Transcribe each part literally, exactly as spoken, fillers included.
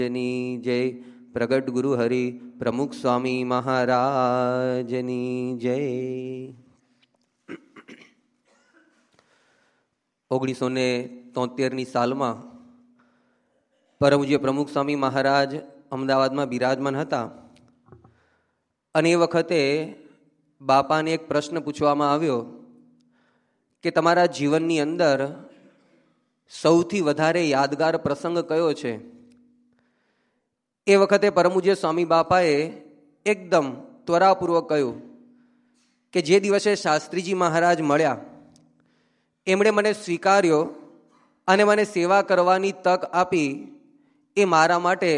ની જય. પ્રગટ ગુરુ હરિ પ્રમુખ સ્વામી મહારાજની જય. ઓગણીસો ને તોતેરની સાલમાં પરમપૂજ્ય પ્રમુખ સ્વામી મહારાજ અમદાવાદમાં બિરાજમાન હતા અને એ વખતે બાપાને એક પ્રશ્ન પૂછવામાં આવ્યો કે તમારા જીવનની અંદર સૌથી વધારે યાદગાર પ્રસંગ કયો છે? એ વખતે પરમપૂજ્ય સ્વામી બાપાએ એકદમ ત્વરાપૂર્વક કહ્યું કે જે દિવસે શાસ્ત્રીજી મહારાજ મળ્યા એમણે મને સ્વીકાર્યો અને મને સેવા કરવાની તક આપી, એ મારા માટે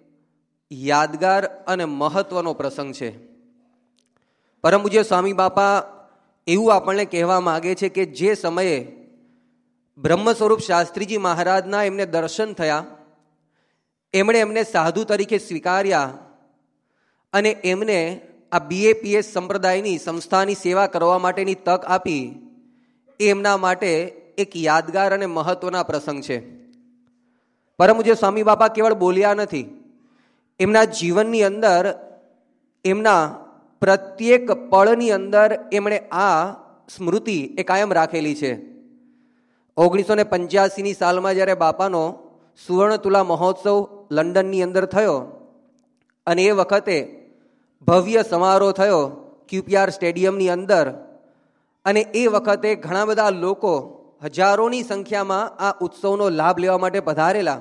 યાદગાર અને મહત્વનો પ્રસંગ છે. પરમપૂજ્ય સ્વામી બાપા એવું આપણને કહેવા માગે છે કે જે સમયે બ્રહ્મ સ્વરૂપ શાસ્ત્રીજી મહારાજના એમને દર્શન થયા, એમણે એમને સાધુ તરીકે સ્વીકાર્યા અને એમને આ બીએપીએસ સંપ્રદાયની સંસ્થાની સેવા કરવા માટેની તક આપી, એ એમના માટે એક યાદગાર અને મહત્વના પ્રસંગ છે. પરમપૂજ્ય સ્વામી બાપા કેવળ બોલ્યા નથી, એમના જીવનની અંદર એમના પ્રત્યેક પળની અંદર એમણે આ સ્મૃતિ એ કાયમ રાખેલી છે. ઓગણીસો ને પંચ્યાસીની સાલમાં જ્યારે બાપાનો સુવર્ણ તુલા મહોત્સવ લંડનની અંદર થયો અને એ વખતે ભવ્ય સમારોહ થયો ક્યુપીઆર સ્ટેડિયમની અંદર, અને એ વખતે ઘણા બધા લોકો હજારોની સંખ્યામાં આ ઉત્સવનો લાભ લેવા માટે પધારેલા.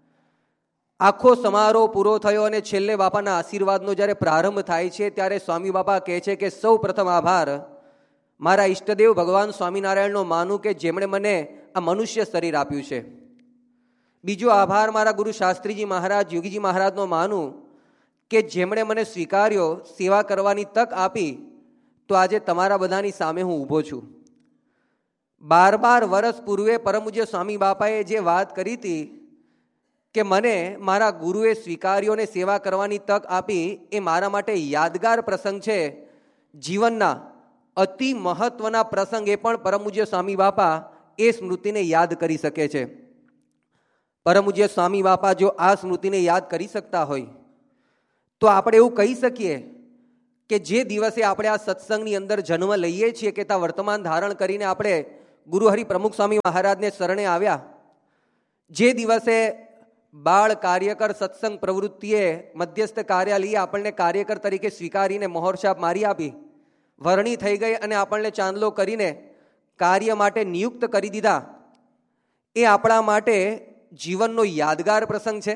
આખો સમારોહ પૂરો થયો અને છેલ્લે બાપાના આશીર્વાદનો જ્યારે પ્રારંભ થાય છે ત્યારે સ્વામી બાપા કહે છે કે સૌ પ્રથમ આભાર મારા ઈષ્ટદેવ ભગવાન સ્વામિનારાયણનો માનું કે જેમણે મને આ મનુષ્ય શરીર આપ્યું છે. બીજો આભાર મારા ગુરુ શાસ્ત્રીજી મહારાજ યોગીજી મહારાજનો માનું કે જેમણે મને સ્વીકાર્યો, સેવા કરવાની તક આપી, તો આજે તમારા બધાની સામે હું ઊભો છું. બાર બાર વર્ષ પૂર્વે પરમપૂજ્ય સ્વામી બાપાએ જે વાત કરી હતી કે મને મારા ગુરુએ સ્વીકાર્યો અને સેવા કરવાની તક આપી, એ મારા માટે યાદગાર પ્રસંગ છે. જીવનના અતિ મહત્વના પ્રસંગ એ પણ પરમપૂજ્ય સ્વામી બાપા એ સ્મૃતિને યાદ કરી શકે છે. પરમપૂજ્ય સ્વામી બાપા જો આ સ્મૃતિને યાદ કરી શકતા હોય તો આપણે એવું કહી શકીએ કે જે દિવસે આપણે આ સત્સંગની અંદર જન્મ લઈએ છીએ કે ત્યાં વર્તમાન ધારણ કરીને આપણે ગુરુ હરિ પ્રમુખ સ્વામી મહારાજને શરણે આવ્યા, જે દિવસે બાળ કાર્યકર સત્સંગ પ્રવૃત્તિએ મધ્યસ્થ કાર્યાલયે આપણને કાર્યકર તરીકે સ્વીકારીને મોહરછાપ મારી આપી, વરણી થઈ ગઈ અને આપણને ચાંદલો કરીને કાર્ય માટે નિયુક્ત કરી દીધા, એ આપણા માટે જીવનનો યાદગાર પ્રસંગ છે.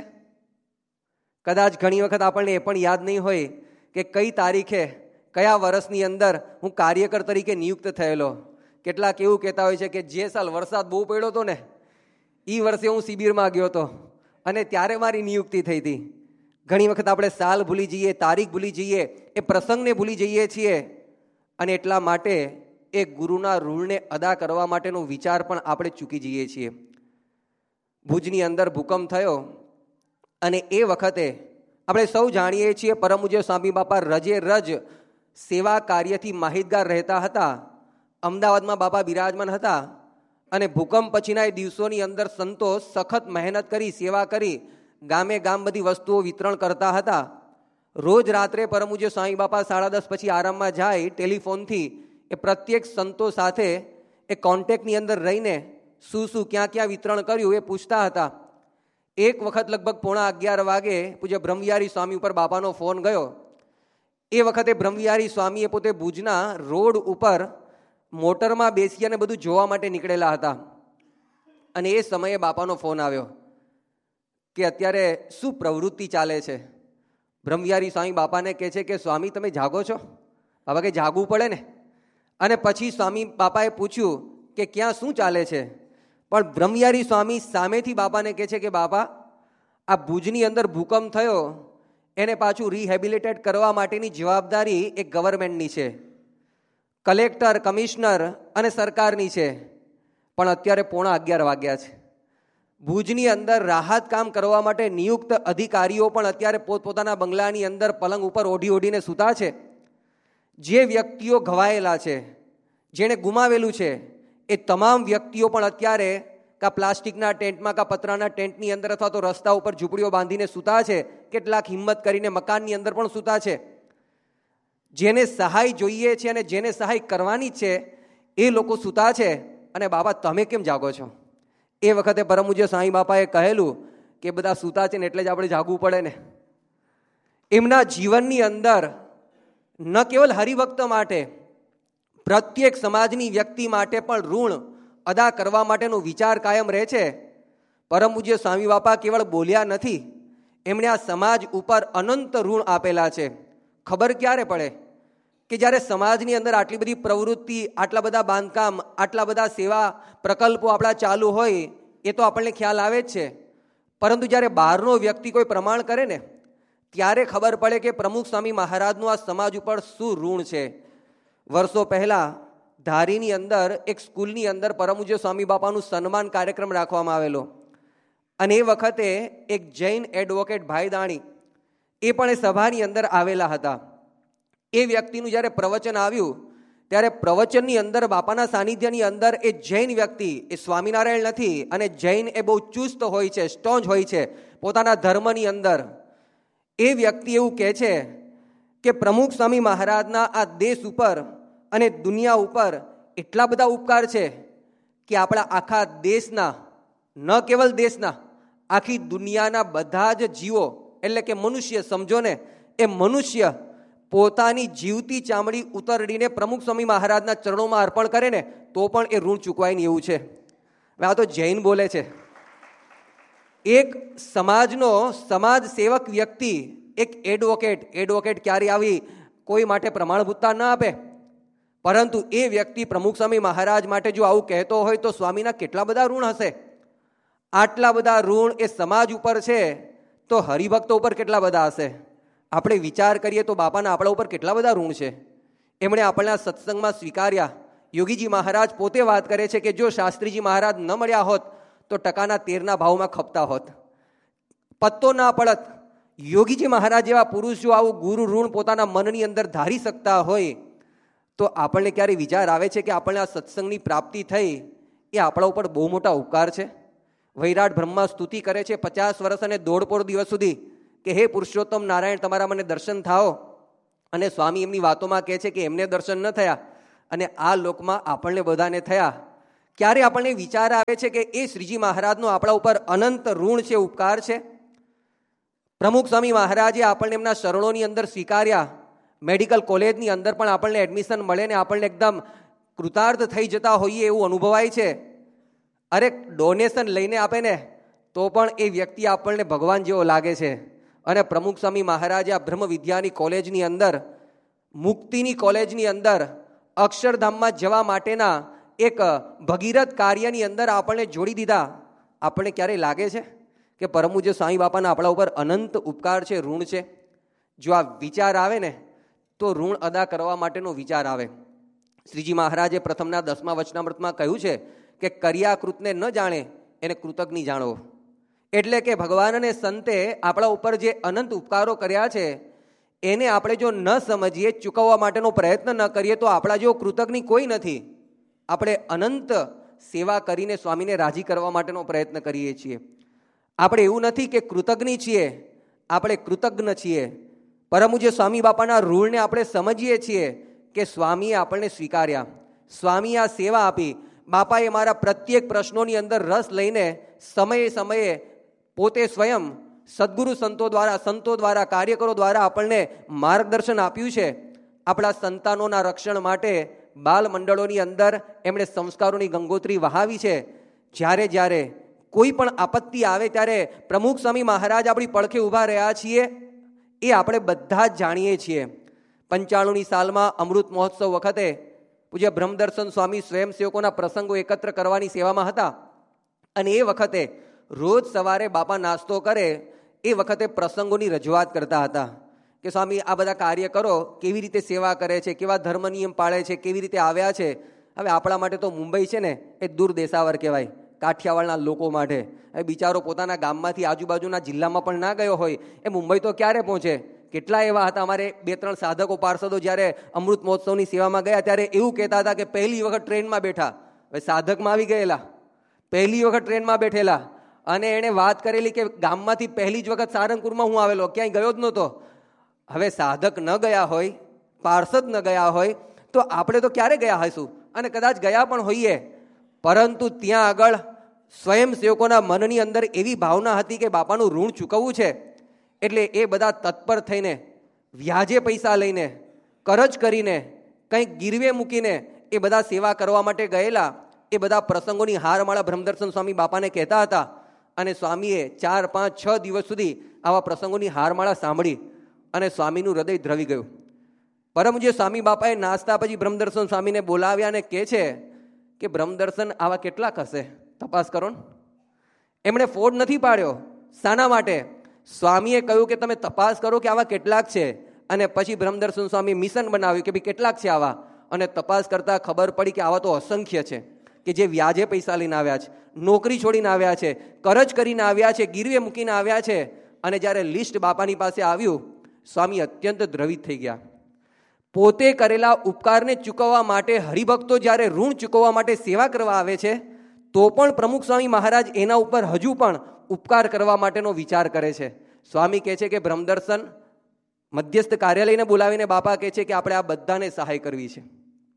કદાચ ઘણી વખત આપણને એ પણ યાદ નહીં હોય કે કઈ તારીખે કયા વર્ષની અંદર હું કાર્યકર તરીકે નિયુક્ત થયેલો. કેટલાક એવું કહેતા હોય છે કે જે સાલ વરસાદ બહુ પડ્યો હતો ને એ વર્ષે હું શિબિરમાં ગયો હતો અને ત્યારે મારી નિયુક્તિ થઈ હતી. ઘણી વખત આપણે સાલ ભૂલી જઈએ, તારીખ ભૂલી જઈએ, એ પ્રસંગને ભૂલી જઈએ છીએ અને એટલા માટે એ ગુરુના ઋણને અદા કરવા માટેનો વિચાર પણ આપણે ચૂકી જઈએ છીએ. ભુજની અંદર ભૂકંપ થયો અને એ વખતે આપણે સૌ જાણીએ છીએ પરમપૂજ્ય સ્વામી બાપા રજે રજ સેવા કાર્યથી માહિતગાર રહેતા હતા. અમદાવાદમાં બાપા બિરાજમાન હતા અને ભૂકંપ પછીના એ દિવસોની અંદર સંતો સખત મહેનત કરી, સેવા કરી, ગામે ગામ બધી વસ્તુઓ વિતરણ કરતા હતા. રોજ રાત્રે પરમપૂજ્ય સ્વામી બાપા સાડા દસ પછી આરામમાં જાય, ટેલિફોનથી એ પ્રત્યેક સંતો સાથે એ કોન્ટેક્ટની અંદર રહીને શું શું ક્યાં ક્યાં વિતરણ કર્યું એ પૂછતા હતા. એક વખત લગભગ પોણા અગિયાર વાગે પૂજ્ય બ્રહ્મવિહારી સ્વામી ઉપર બાપાનો ફોન ગયો. એ વખતે બ્રહ્મવિહારી સ્વામીએ પોતે ભુજના રોડ ઉપર મોટરમાં બેસી અને બધું જોવા માટે નીકળેલા હતા અને એ સમયે બાપાનો ફોન આવ્યો કે અત્યારે શું પ્રવૃત્તિ ચાલે છે. બ્રહ્મવિહારી સ્વામી બાપાને કહે છે કે સ્વામી તમે જાગો છો? બાપા કે જાગવું પડે ને. અને પછી સ્વામી બાપાએ પૂછ્યું કે ક્યાં શું ચાલે છે? પણ બ્રહ્મવિહારી સ્વામી સામેથી બાપાને કહે છે કે બાપા આ ભુજની અંદર ભૂકંપ થયો, એને પાછું રિહેબિલિટેટ કરવા માટેની જવાબદારી એક ગવર્મેન્ટની છે, કલેક્ટર, કમિશનર અને સરકારની છે. પણ અત્યારે પોણા અગિયાર વાગ્યા છે. ભુજની અંદર રાહત કામ કરવા માટે નિયુક્ત અધિકારીઓ પણ અત્યારે પોતપોતાના બંગલાની અંદર પલંગ ઉપર ઓઢી ઓઢીને સૂતા છે. જે વ્યક્તિઓ ઘવાયેલા છે, જેણે ગુમાવેલું છે, એ તમામ વ્યક્તિઓ પણ અત્યારે કાં પ્લાસ્ટિકના ટેન્ટમાં કાં પતરાના ટેન્ટની અંદર અથવા તો રસ્તા ઉપર ઝૂંપડીઓ બાંધીને સૂતા છે, કેટલાક હિંમત કરીને મકાનની અંદર પણ સૂતા છે. જેને સહાય જોઈએ છે અને જેને સહાય કરવાની છે એ લોકો સૂતા છે, અને બાબા તમે કેમ જાગો છો? એ વખતે પરમ પૂજ્ય સાંઈ બાપાએ કહેલું કે બધા સૂતા છે ને એટલે જ આપણે જાગવું પડે ને. એમના જીવનની અંદર ન કેવલ હરિભક્ત માટે, પ્રત્યેક સમાજની વ્યક્તિ માટે પણ ઋણ અદા કરવા માટેનો વિચાર કાયમ રહે છે. પરમ પૂજ્ય સ્વામી બાપા કેવળ બોલ્યા નથી, એમણે આ સમાજ ઉપર અનંત ઋણ આપેલા છે. ખબર ક્યારે પડે કે જ્યારે સમાજની અંદર આટલી બધી પ્રવૃત્તિ, આટલા બધા બાંધકામ, આટલા બધા સેવા પ્રકલ્પો આપણા ચાલુ હોય એ તો આપણને ખ્યાલ આવે જ છે. પરંતુ જ્યારે બહારનો વ્યક્તિ કોઈ પ્રમાણ કરે ને ત્યારે ખબર પડે કે પ્રમુખ સ્વામી મહારાજનું આ સમાજ ઉપર શું ઋણ છે. વર્ષો પહેલા ધારીની અંદર એક સ્કૂલની અંદર પરમ પૂજ્ય સ્વામી બાપાનું સન્માન કાર્યક્રમ રાખવામાં આવેલો, અને એ વખતે એક જૈન એડવોકેટ ભાઈ દાણી એ પણ એ સભાની અંદર આવેલા હતા. એ વ્યક્તિનું જ્યારે પ્રવચન આવ્યું ત્યારે પ્રવચનની અંદર બાપાના સાનિધ્યની અંદર એ જૈન વ્યક્તિ, એ સ્વામિનારાયણ નથી, અને જૈન એ બહુ ચુસ્ત હોય છે, સ્ટોન્જ હોય છે પોતાના ધર્મની અંદર. એ વ્યક્તિ એવું કહે છે કે પ્રમુખ સ્વામી મહારાજના આ દેશ ઉપર અને દુનિયા ઉપર એટલા બધા ઉપકાર છે કે આપણા આખા દેશના, ન કેવલ દેશના, આખી દુનિયાના બધા જ જીવો, એટલે કે મનુષ્ય સમજો ને, એ મનુષ્ય પોતાની જીવતી ચામડી ઉતરડીને પ્રમુખ સ્વામી મહારાજના ચરણોમાં અર્પણ કરે ને તો પણ એ ઋણ ચૂકવાય નહીં એવું છે. હવે આ તો જૈન બોલે છે. એક સમાજનો સમાજ સેવક વ્યક્તિ, એક એડવોકેટ, એડવોકેટ ક્યારે આવી કોઈ માટે પ્રમાણભૂતતા ન આપે, પરંતુ એ વ્યક્તિ પ્રમુખ સ્વામી મહારાજ માટે જો આવું કહેતો હોય તો સ્વામીના કેટલા બધા ઋણ હશે. આટલા બધા ઋણ એ સમાજ ઉપર છે તો હરિભક્તો ઉપર કેટલા બધા હશે. આપણે વિચાર કરીએ તો બાપાના આપણા ઉપર કેટલા બધા ઋણ છે. એમણે આપણને આ સત્સંગમાં સ્વીકાર્યા. યોગીજી મહારાજ પોતે વાત કરે છે કે જો શાસ્ત્રીજી મહારાજ ન મળ્યા હોત તો ટકાના તેરના ભાવમાં ખપતા હોત, પત્તો ના પડત. યોગીજી મહારાજ જેવા પુરુષ જો આવું ગુરુ ઋણ પોતાના મનની અંદર ધારી શકતા હોય તો આપણને ક્યારે વિચાર આવે છે કે આપણને આ સત્સંગની પ્રાપ્તિ થઈ એ આપણા ઉપર બહુ મોટા ઉપકાર છે. વૈરાટ બ્રહ્મા સ્તુતિ કરે છે પચાસ વર્ષ અને દોઢપોર દિવસ સુધી કે હે પુરુષોત્તમ નારાયણ, તમારા મને દર્શન થાઓ. અને સ્વામી એમની વાતોમાં કહે છે કે એમને દર્શન ન થયા અને આ લોકમાં આપણને બધાને થયા. ક્યારે આપણને વિચાર આવે છે કે એ શ્રીજી મહારાજનો આપણા ઉપર અનંત ઋણ છે, ઉપકાર છે. પ્રમુખ સ્વામી મહારાજે આપણને એમના શરણોની અંદર સ્વીકાર્યા. મેડિકલ કોલેજની અંદર પણ આપણને એડમિશન મળે ને આપણને એકદમ કૃતાર્થ થઈ જતા હોઈએ એવું અનુભવાય છે. અરે ડોનેશન લઈને આપે ને તો પણ એ વ્યક્તિ આપણને ભગવાન જેવો લાગે છે. અને પ્રમુખ સ્વામી મહારાજે આ બ્રહ્મ વિદ્યાની કોલેજની અંદર, મુક્તિની કોલેજની અંદર અક્ષરધામમાં જવા માટેના એક ભગીરથ કાર્યની અંદર આપણને જોડી દીધા. આપણને ક્યારેય લાગે છે કે પરમ પૂજ્ય સ્વામી બાપાના આપણા ઉપર અનંત ઉપકાર છે, ઋણ છે? જો આ વિચાર આવે ને તો ઋણ અદા કરવા માટેનો વિચાર આવે. શ્રીજી મહારાજે પ્રથમના દસમા વચનામૃતમાં કહ્યું છે કે કર્યા કૃતને ન જાણે એને કૃતજ્ઞ જાણવો. એટલે કે ભગવાન અને સંતે આપણા ઉપર જે અનંત ઉપકારો કર્યા છે એને આપણે જો ન સમજીએ, ચૂકવવા માટેનો પ્રયત્ન ન કરીએ તો આપણા જેવો કૃતજ્ઞ કોઈ નથી. આપણે અનંત સેવા કરીને સ્વામીને રાજી કરવા માટેનો પ્રયત્ન કરીએ છીએ. આપણે એવું નથી કે કૃતજ્ઞ છીએ, આપણે કૃતજ્ઞ છીએ. પરમ પૂજ્ય સ્વામી બાપાના ઋણને આપણે સમજીએ છીએ કે સ્વામીએ આપણને સ્વીકાર્યા, સ્વામીએ આ સેવા આપી. બાપાએ મારા પ્રત્યેક પ્રશ્નોની અંદર રસ લઈને સમયે સમયે પોતે સ્વયં સદગુરુ સંતો દ્વારા, સંતો દ્વારા, કાર્યકરો દ્વારા આપણને માર્ગદર્શન આપ્યું છે. આપણા સંતાનોના રક્ષણ માટે બાલ મંડળોની અંદર એમણે સંસ્કારોની ગંગોત્રી વહાવી છે. જ્યારે જ્યારે કોઈ પણ આપત્તિ આવે ત્યારે પ્રમુખ સ્વામી મહારાજ આપણી પડખે ઊભા રહ્યા છીએ એ આપણે બધા જ જાણીએ છીએ. પંચાણુંની સાલમાં અમૃત મહોત્સવ વખતે પૂજ્ય બ્રહ્મદર્શન સ્વામી સ્વયંસેવકોના પ્રસંગો એકત્ર કરવાની સેવામાં હતા. અને એ વખતે રોજ સવારે બાપા નાસ્તો કરે એ વખતે પ્રસંગોની રજૂઆત કરતા હતા કે સ્વામી આ બધા કાર્યકરો કેવી રીતે સેવા કરે છે, કેવા ધર્મ નિયમ પાળે છે, કેવી રીતે આવ્યા છે. હવે આપણા માટે તો મુંબઈ છે ને એ દૂર દેશાવર કહેવાય, કાઠિયાવાડના લોકો માટે. હવે બિચારો પોતાના ગામમાંથી આજુબાજુના જિલ્લામાં પણ ના ગયો હોય એ મુંબઈ તો ક્યારે પહોંચે? કેટલા એવા હતા. અમારે બે ત્રણ સાધકો પાર્ષદો જ્યારે અમૃત મહોત્સવની સેવામાં ગયા ત્યારે એવું કહેતા હતા કે પહેલી વખત ટ્રેનમાં બેઠા, હવે સાધકમાં આવી ગયેલા પહેલી વખત ટ્રેનમાં બેઠેલા અને એણે વાત કરેલી કે ગામમાંથી પહેલી જ વખત સારંગપુરમાં હું આવેલો, ક્યાંય ગયો જ નહોતો. હવે સાધક ન ગયા હોય, પાર્ષદ ન ગયા હોય તો આપણે તો ક્યારે ગયા હશું, અને કદાચ ગયા પણ હોઈએ, પરંતુ ત્યાં આગળ સ્વયંસેવકોના મનની અંદર એવી ભાવના હતી કે બાપાનું ઋણ ચૂકવવું છે, એટલે એ બધા તત્પર થઈને વ્યાજે પૈસા લઈને કરજ કરીને કંઈક ગીરવે મૂકીને એ બધા સેવા કરવા માટે ગયેલા. એ બધા પ્રસંગોની હારમાળા બ્રહ્મદર્શન સ્વામી બાપાને કહેતા હતા, અને સ્વામીએ ચાર પાંચ છ દિવસ સુધી આવા પ્રસંગોની હારમાળા સાંભળી અને સ્વામીનું હૃદય દ્રવી ગયું. પરમ જે સ્વામી બાપાએ નાસ્તા પછી બ્રહ્મદર્શન સ્વામીને બોલાવ્યા અને કહે છે કે બ્રહ્મદર્શન આવા કેટલાક હશે, તપાસ કરો ને. એમણે ફોડ નથી પાડ્યો. શાના માટે? સ્વામીએ કહ્યું કે તમે તપાસ કરો કે આવા કેટલાક છે, અને પછી બ્રહ્મદર્શન સ્વામી મિશન બનાવ્યું કે ભાઈ કેટલાક છે આવા, અને તપાસ કરતા ખબર પડી કે આવા તો અસંખ્ય છે, કે જે વ્યાજે પૈસા લઈને આવ્યા છે, નોકરી છોડીને આવ્યા છે, કરજ કરીને આવ્યા છે, ગીરવે મૂકીને આવ્યા છે. અને જ્યારે લિસ્ટ બાપાની પાસે આવ્યું, સ્વામી અત્યંત દ્રવિત થઈ ગયા. પોતે કરેલા ઉપકારને ચૂકવવા માટે હરિભક્તો જ્યારે ઋણ ચૂકવવા માટે સેવા કરવા આવે છે, તો પણ પ્રમુખ સ્વામી મહારાજ એના ઉપર હજુ પણ ઉપકાર કરવા માટેનો વિચાર કરે છે. સ્વામી કહે છે કે બ્રહ્મદર્શન, મધ્યસ્થ કાર્યાલયને બોલાવીને બાપા કહે છે કે આપણે આ બધાને સહાય કરવી છે.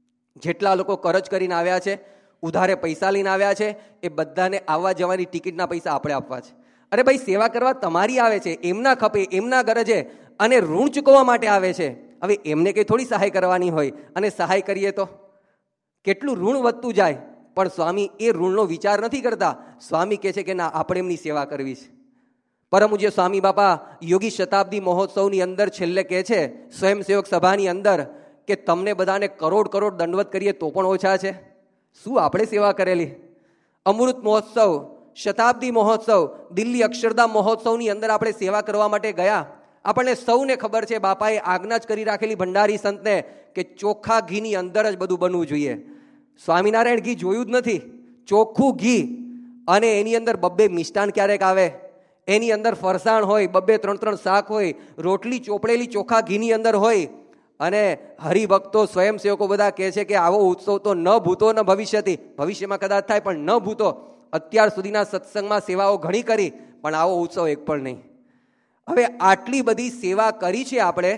જેટલા લોકો કરજ કરીને આવ્યા છે, ઉધારે પૈસા લઈને આવ્યા છે, એ બધાને આવવા જવાની ટિકિટના પૈસા આપણે આપવા છે. અરે ભાઈ, સેવા કરવા તમારી આવે છે, એમના ખપે, એમના ગરજે, અને ઋણ ચૂકવવા માટે આવે છે. હવે એમને કંઈ થોડી સહાય કરવાની હોય, અને સહાય કરીએ તો કેટલું ઋણ વધતું જાય. પણ સ્વામી એ ઋણનો વિચાર નથી કરતા. સ્વામી કહે છે કે ના, આપણે એમની સેવા કરવી છે. પરમ પૂજ્ય સ્વામી બાપા યોગી શતાબ્દી મહોત્સવની અંદર છેલ્લે કહે છે, સ્વયંસેવક સભાની અંદર, કે તમને બધાને કરોડ કરોડ દંડવત કરીએ તો પણ ઓછા છે. શું આપણે સેવા કરેલી! અમૃત મહોત્સવ, શતાબ્દી મહોત્સવ, દિલ્હી અક્ષરધામ મહોત્સવની અંદર આપણે સેવા કરવા માટે ગયા. આપણને સૌને ખબર છે, બાપાએ આજ્ઞા જ કરી રાખેલી ભંડારી સંતને કે ચોખ્ખા ઘીની અંદર જ બધું બનવું જોઈએ. સ્વામિનારાયણ ઘી જોયું જ નથી, ચોખ્ખું ઘી, અને એની અંદર બબ્બે મિષ્ટાન ક્યારેક આવે, એની અંદર ફરસાણ હોય, બબ્બે ત્રણ ત્રણ શાક હોય, રોટલી ચોપડેલી ચોખ્ખા ઘીની અંદર હોય. અને હરિભક્તો સ્વયંસેવકો બધા કહે છે કે આવો ઉત્સવ તો ન ભૂતો ન ભવિષ્યથી, ભવિષ્યમાં કદાચ થાય પણ ન ભૂતો. અત્યાર સુધીના સત્સંગમાં સેવાઓ ઘણી કરી, પણ આવો ઉત્સવ એક પણ નહીં. હવે આટલી બધી સેવા કરી છે આપણે,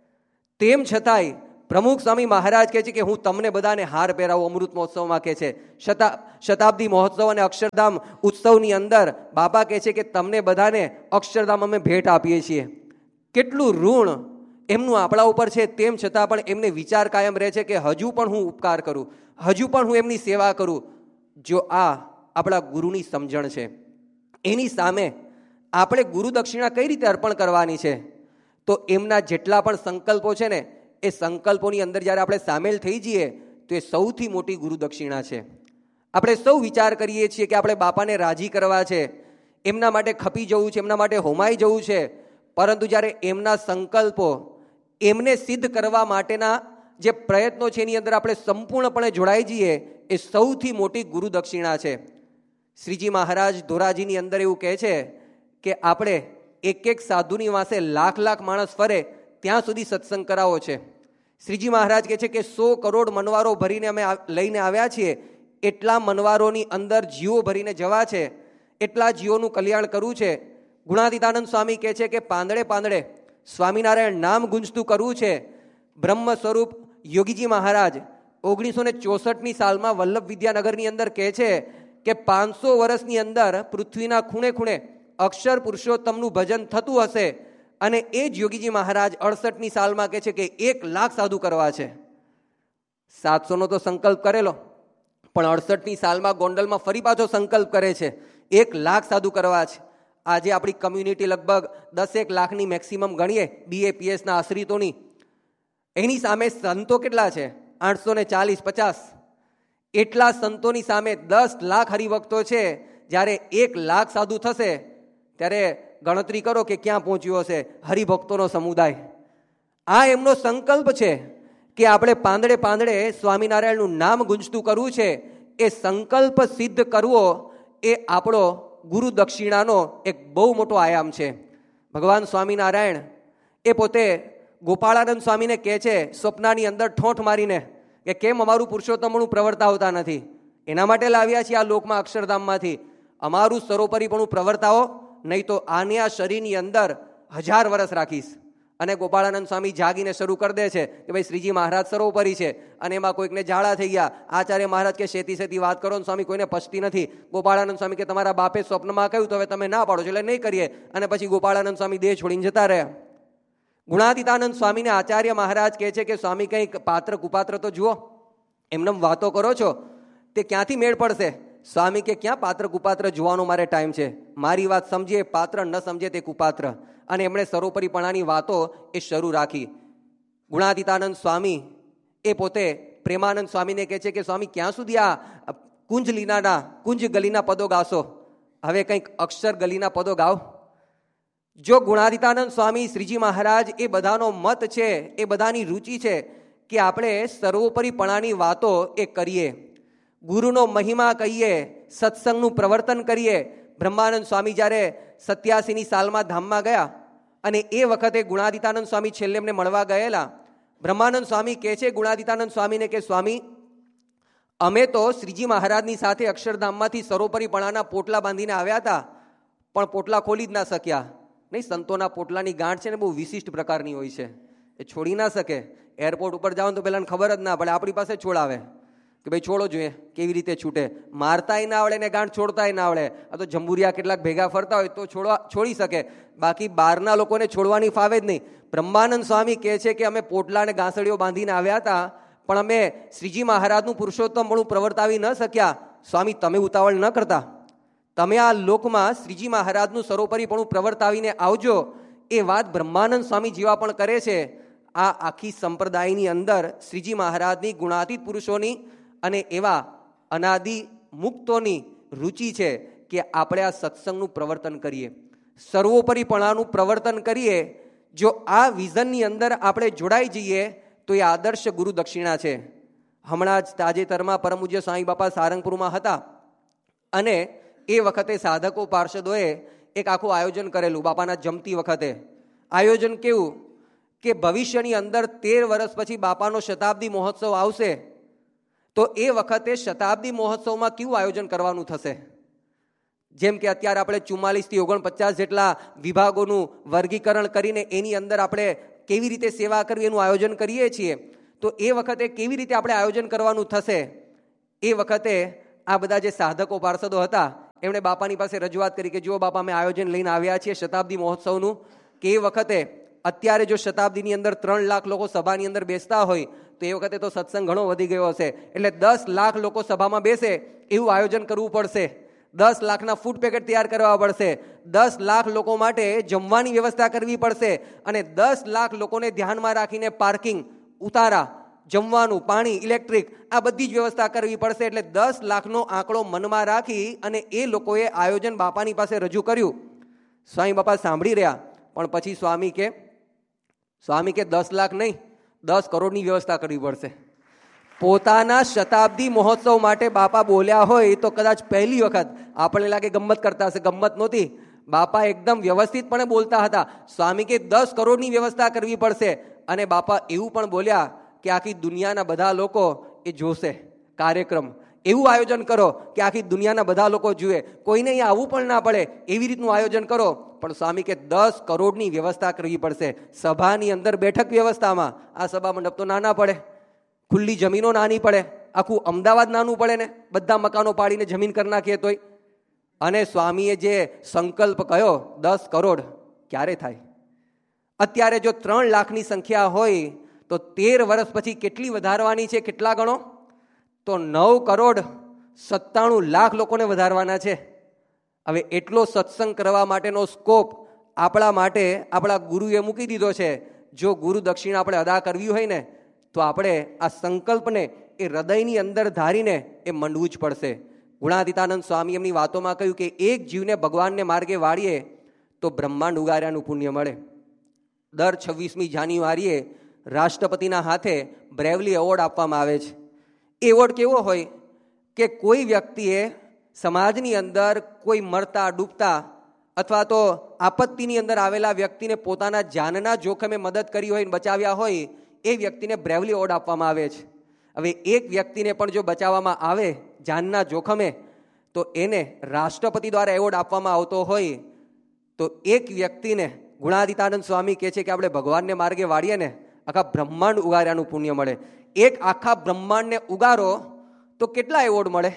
તેમ છતાંય પ્રમુખ સ્વામી મહારાજ કહે છે કે હું તમને બધાને હાર પહેરાવું. અમૃત મહોત્સવમાં કહે છે, શતા શતાબ્દી મહોત્સવ અને અક્ષરધામ ઉત્સવની અંદર બાપા કહે છે કે તમને બધાને અક્ષરધામ અમે ભેટ આપીએ છીએ. કેટલું ઋણ એમનું આપણા ઉપર છે, તેમ છતાં પણ એમને વિચાર કાયમ રહે છે કે હજુ પણ હું ઉપકાર કરું, હજુ પણ હું એમની સેવા કરું. જો આ આપણા ગુરુની સમજણ છે, એની સામે આપણે ગુરુ દક્ષિણા કઈ રીતે અર્પણ કરવાની છે? તો એમના જેટલા પણ સંકલ્પો છે ને, એ સંકલ્પોની અંદર જ્યારે આપણે સામેલ થઈ જઈએ તો એ સૌથી મોટી ગુરુ દક્ષિણા છે. આપણે સૌ વિચાર કરીએ છીએ કે આપણે બાપાને રાજી કરવા છે, એમના માટે ખપી જવું છે, એમના માટે હોમાઈ જવું છે, પરંતુ જ્યારે એમના સંકલ્પો, એમને સિદ્ધ કરવા માટેના જે પ્રયત્નો છે એની અંદર આપણે સંપૂર્ણપણે જોડાઈ જઈએ, એ સૌથી મોટી ગુરુ દક્ષિણા છે. શ્રીજી મહારાજ ધોરાજીની અંદર એવું કહે છે કે આપણે એક એક સાધુની વાસે લાખ લાખ માણસ ફરે ત્યાં સુધી સત્સંગ કરાવો છે. શ્રીજી મહારાજ કહે છે કે સો કરોડ મનવારો ભરીને અમે લઈને આવ્યા છીએ, એટલા મનવારોની અંદર જીવો ભરીને જવા છે, એટલા જીવોનું કલ્યાણ કરવું છે. ગુણાતીતાનંદ સ્વામી કહે છે કે પાંદડે પાંદડે સ્વામિનારાયણ નામ ગુંજતું કરવું છે. બ્રહ્મ સ્વરૂપ યોગીજી મહારાજ ઓગણીસો ને ચોસઠની સાલમાં વલ્લભ વિદ્યાનગરની અંદર કહે છે કે પાંચસો વર્ષની અંદર પૃથ્વીના ખૂણે ખૂણે અક્ષર પુરુષોત્તમનું ભજન થતું હશે, અને એ જ યોગીજી મહારાજ અડસઠની સાલમાં કહે છે કે એક લાખ સાધુ કરવા છે. સાતસો નો તો સંકલ્પ કરેલો, પણ અડસઠની સાલમાં ગોંડલમાં ફરી પાછો સંકલ્પ કરે છે, એક લાખ સાધુ કરવા છે. આજે આપણી કમ્યુનિટી લગભગ દસેક લાખની મેક્સિમમ ગણીએ બીએપીએસના આશ્રિતોની. એની સામે સંતો કેટલા છે? આઠસો ને ચાલીસ પચાસ. એટલા સંતોની સામે દસ લાખ હરિભક્તો છે. જ્યારે એક લાખ સાધુ થશે ત્યારે ગણતરી કરો કે ક્યાં પહોંચ્યો હશે હરિભક્તોનો સમુદાય. આ એમનો સંકલ્પ છે કે આપણે પાંદડે પાંદડે સ્વામિનારાયણનું નામ ગુંજતું કરવું છે. એ સંકલ્પ સિદ્ધ કરવો એ આપણો ગુરુ દક્ષિણાનો એક બહુ મોટો આયામ છે. ભગવાન સ્વામિનારાયણ એ પોતે ગોપાળાનંદ સ્વામીને કહે છે સ્વપ્નાની અંદર ઠોંઠ મારીને કે કેમ અમારું પુરુષોત્તમનું પ્રવર્તાવતા નથી. એના માટે લાવ્યા છીએ આ લોકમાં અક્ષરધામમાંથી. અમારું સર્વોપરીપણું પ્રવર્તાવો, નહીં તો આને આ શરીરની અંદર હજાર વર્ષ રાખીશ. અને ગોપાળાનંદ સ્વામી જાગીને શરૂ કરી દે છે કે ભાઈ શ્રીજી મહારાજ સર્વોપરી છે. અને એમાં કોઈકને ઝાડા થઈ ગયા. આચાર્ય મહારાજ કે શેતી શેતી વાત કરો ને સ્વામી, કોઈને પચતી નથી. ગોપાળાનંદ સ્વામી કે તમારા બાપે સ્વપ્નમાં કહ્યું તો હવે તમે ના પાડો છો એટલે નહીં કરીએ. અને પછી ગોપાળાનંદ સ્વામી દેહ છોડીને જતા રહ્યા. ગુણાતીતાનંદ સ્વામીને આચાર્ય મહારાજ કહે છે કે સ્વામી કંઈક પાત્ર કુપાત્ર તો જુઓ, એમને વાતો કરો છો તે ક્યાંથી મેળ પડશે? સ્વામી કે ક્યાં પાત્ર કુપાત્ર જોવાનો મારે ટાઈમ છે, મારી વાત સમજે પાત્ર, ન સમજે તે કુપાત્ર. અને એમણે સર્વોપરીપણાની વાતો એ શરૂ રાખી. ગુણાતીતાનંદ સ્વામી એ પોતે પ્રેમાનંદ સ્વામીને કહે છે કે સ્વામી ક્યાં સુધી આ કુંજ લીનાના કુંજ ગલીના પદો ગાશો? હવે કંઈક અક્ષર ગલીના પદો ગાઓ. જો ગુણાતીતાનંદ સ્વામી શ્રીજી મહારાજ એ બધાનો મત છે, એ બધાની રુચિ છે કે આપણે સર્વોપરીપણાની વાતો એ કરીએ, ગુરુનો મહિમા કહીએ, સત્સંગનું પ્રવર્તન કરીએ. બ્રહ્માનંદ સ્વામી જ્યારે સત્યાસીની સાલમાં ધામમાં ગયા અને એ વખતે ગુણાતીતાનંદ સ્વામી છેલ્લે એમને મળવા ગયેલા. બ્રહ્માનંદ સ્વામી કહે છે ગુણાતીતાનંદ સ્વામીને કે સ્વામી, અમે તો શ્રીજી મહારાજની સાથે અક્ષરધામમાંથી સર્વોપરીપણાના પોટલા બાંધીને આવ્યા હતા, પણ પોટલા ખોલી જ ના શક્યા. નહીં, સંતોના પોટલાની ગાંઠ છે ને બહુ વિશિષ્ટ પ્રકારની હોય છે, એ છોડી ના શકે. એરપોર્ટ ઉપર જાઓ તો પહેલાં ખબર જ ના પડે, આપણી પાસે છોડાવે કે ભાઈ છોડો જોઈએ, કેવી રીતે છૂટે. મારતાય ના આવડે ને ગાંઠ છોડતાય ના આવડે. આ તો જંબુરિયા કેટલાક ભેગા ફરતા હોય તો છોડવા છોડી શકે, બાકી બહારના લોકોને છોડવાની ફાવે જ નહીં. બ્રહ્માનંદ સ્વામી કહે છે કે અમે પોટલા અને ગાંસડીઓ બાંધીને આવ્યા હતા, પણ અમે શ્રીજી મહારાજનું પુરુષોત્તમપણું પ્રવર્તાવી ન શક્યા. સ્વામી તમે ઉતાવળ ન કરતા, તમે આ લોકમાં શ્રીજી મહારાજનું સર્વોપરીપણું પ્રવર્તાવીને આવજો. એ વાત બ્રહ્માનંદ સ્વામી જેવા પણ કરે છે. આ આખી સંપ્રદાયની અંદર શ્રીજી મહારાજની ગુણાતીત પુરુષોની અને એવા અનાદિ મુક્તોની રુચિ છે કે આપણે આ સત્સંગનું પ્રવર્તન કરીએ, સર્વોપરીપણાનું પ્રવર્તન કરીએ. જો આ વિઝનની અંદર આપણે જોડાઈ જઈએ તો એ આદર્શ ગુરુ દક્ષિણા છે. હમણાં જ તાજેતરમાં પરમ પૂજ્ય સ્વામી બાપા સારંગપુરમાં હતા અને એ વખતે સાધકો પાર્ષદોએ એક આખું આયોજન કરેલું. બાપાના જમતી વખતે આયોજન કેવું કે ભવિષ્યની અંદર તેર વર્ષ પછી બાપાનો શતાબ્દી મહોત્સવ આવશે, તો એ વખતે શતાબ્દી મહોત્સવમાં કેવું આયોજન કરવાનું થશે. જેમ કે અત્યારે આપણે ચુમ્માલીસ થી ઓગણપચાસ જેટલા વિભાગોનું વર્ગીકરણ કરીને એની અંદર આપણે કેવી રીતે સેવા કરવી એનું આયોજન કરીએ છીએ, તો એ વખતે કેવી રીતે આપણે આયોજન કરવાનું થશે. એ વખતે આ બધા જે સાધકો પાર્ષદો હતા એમણે બાપાની પાસે રજૂઆત કરી કે જુઓ બાપા, અમે આયોજન લઈને આવ્યા છીએ શતાબ્દી મહોત્સવનું, કે એ વખતે અત્યારે જો શતાબ્દીની અંદર ત્રણ લાખ લોકો સભાની અંદર બેસતા હોય તો એ વખતે તો સત્સંગ ઘણો વધી ગયો હશે, એટલે દસ લાખ લોકો સભામાં બેસે એવું આયોજન કરવું પડશે. દસ લાખના ફૂડ પેકેટ તૈયાર કરવા પડશે, દસ લાખ લોકો માટે જમવાની વ્યવસ્થા કરવી પડશે, અને દસ લાખ લોકોને ધ્યાનમાં રાખીને પાર્કિંગ, ઉતારા, જમવાનું, પાણી, ઇલેક્ટ્રિક આ બધી જ વ્યવસ્થા કરવી પડશે. એટલે દસ લાખનો આંકડો મનમાં રાખી અને એ લોકોએ આયોજન બાપાની પાસે રજૂ કર્યું. સ્વામી બાપા સાંભળી રહ્યા, પણ પછી સ્વામી કે સ્વામી કે દસ લાખ નહીં, દસ કરોડની વ્યવસ્થા કરવી પડશે. પોતાના શતાબ્દી મહોત્સવ માટે બાપા બોલ્યા હોય તો કદાચ પહેલી વખત આપણને લાગે ગમ્મત કરતા હશે, ગમ્મત નહોતી. બાપા એકદમ વ્યવસ્થિતપણે બોલતા હતા. સ્વામી કે દસ કરોડની વ્યવસ્થા કરવી પડશે. અને બાપા એવું પણ બોલ્યા કે આખી દુનિયાના બધા લોકો એ જોશે કાર્યક્રમ, એવું આયોજન કરો કે આખી દુનિયાના બધા લોકો જુએ, કોઈને અહીંયા આવવું પણ ના પડે એવી રીતનું આયોજન કરો. પણ સ્વામી કે દસ કરોડની વ્યવસ્થા કરવી પડશે. સભાની અંદર બેઠક વ્યવસ્થામાં આ સભા મંડપ તો નાના પડે, ખુલ્લી જમીનો નાની પડે, આખું અમદાવાદ નાનું પડે ને, બધા મકાનો પાડીને જમીન કરી નાખીએ તોય. અને સ્વામીએ જે સંકલ્પ કયો દસ કરોડ ક્યારે થાય? અત્યારે જો ત્રણ લાખની સંખ્યા હોય તો તેર વર્ષ પછી કેટલી વધારવાની છે, કેટલા ગણો? તો નવ કરોડ સત્તાણું લાખ લોકોને વધારવાના છે. હવે એટલો સત્સંગ કરવા માટેનો સ્કોપ આપણા માટે આપણા ગુરુએ મૂકી દીધો છે. જો ગુરુ દક્ષિણા આપણે અદા કરવી હોય ને તો આપણે આ સંકલ્પને એ હૃદયની અંદર ધારીને એ મંડવું જ પડશે. ગુણાતીતાનંદ સ્વામી એમની વાતોમાં કહ્યું કે એક જીવને ભગવાનને માર્ગે વાળીએ તો બ્રહ્માંડ ઉગાર્યાનું પુણ્ય મળે. દર છવ્વીસમી જાન્યુઆરીએ રાષ્ટ્રપતિના હાથે બ્રેવલી એવોર્ડ આપવામાં આવે છે. એ એવોર્ડ કેવો હોય કે કોઈ વ્યક્તિએ સમાજની અંદર કોઈ મરતા ડૂબતા અથવા તો આપત્તિની અંદર આવેલા વ્યક્તિને પોતાના જાનના જોખમે મદદ કરી હોય, બચાવ્યા હોય, એ વ્યક્તિને બ્રેવલી એવોર્ડ આપવામાં આવે છે. હવે એક વ્યક્તિને પણ જો બચાવવામાં આવે જાનના જોખમે, તો એને રાષ્ટ્રપતિ દ્વારા એવોર્ડ આપવામાં આવતો હોય તો એક વ્યક્તિને ગુણાતીતાનંદ સ્વામી કહે છે કે આપણે ભગવાનને માર્ગે વાળીએ ને આખા બ્રહ્માંડ ઉગાર્યાનું પુણ્ય મળે. એક આખા બ્રહ્માંડને ઉગારો તો કેટલા એવોર્ડ મળે?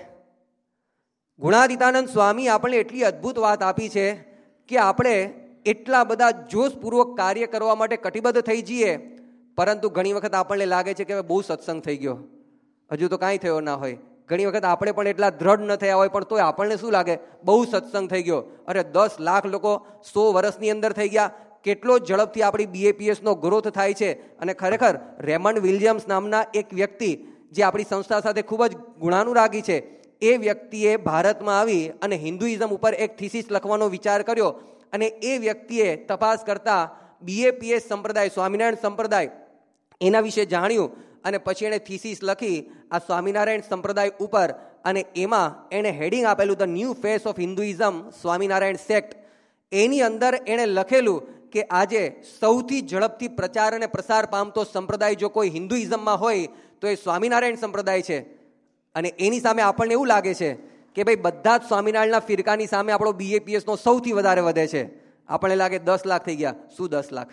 ગુણાતીતાનંદ સ્વામી આપણને એટલી અદ્ભુત વાત આપી છે કે આપણે એટલા બધા જોશપૂર્વક કાર્ય કરવા માટે કટિબદ્ધ થઈ જઈએ, પરંતુ ઘણી વખત આપણને લાગે છે કે બહુ સત્સંગ થઈ ગયો, હજુ તો કાંઈ થયો ના હોય. ઘણી વખત આપણે પણ એટલા દ્રઢ ન થયા હોય, પણ તોય આપણને શું લાગે, બહુ સત્સંગ થઈ ગયો. અરે દસ લાખ લોકો સો વર્ષની અંદર થઈ ગયા. કેટલો ઝડપથી આપણી બીએપીએસનો ગ્રોથ થાય છે. અને ખરેખર રેમન્ડ વિલિયમ્સ નામના એક વ્યક્તિ જે આપણી સંસ્થા સાથે ખૂબ જ ગુણાનુરાગી છે, એ વ્યક્તિએ ભારતમાં આવી અને હિન્દુઇઝમ ઉપર એક થીસીસ લખવાનો વિચાર કર્યો. અને એ વ્યક્તિએ તપાસ કરતા બીએપીએસ સંપ્રદાય, સ્વામિનારાયણ સંપ્રદાય, એના વિશે જાણ્યું. અને પછી એણે થીસીસ લખી આ સ્વામિનારાયણ સંપ્રદાય ઉપર, અને એમાં એણે હેડિંગ આપેલું the new face of Hinduism Swaminarayan sect. એની અંદર એણે લખેલું કે આજે સૌથી ઝડપથી પ્રચાર અને પ્રસાર પામતો સંપ્રદાય જો કોઈ હિન્દુઇઝમમાં હોય તો એ સ્વામિનારાયણ સંપ્રદાય છે. અને એની સામે આપણને એવું લાગે છે કે ભાઈ બધા જ સ્વામિનારાયણના ફિરકાની સામે આપણો બીએપીએસનો સૌથી વધારે વધે છે. આપણને લાગે દસ લાખ થઈ ગયા. શું દસ લાખ?